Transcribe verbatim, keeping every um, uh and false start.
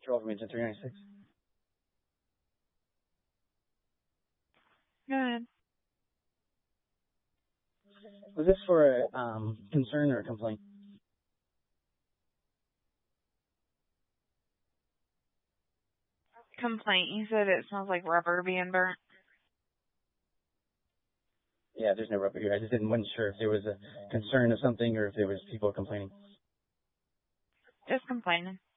Control Region three ninety-six. Good. Was this for a um, concern or a complaint? Complaint. You said it smells like rubber being burnt. Yeah, there's no rubber here. I just didn't wasn't sure if there was a concern of something or if there was people complaining. Just complaining.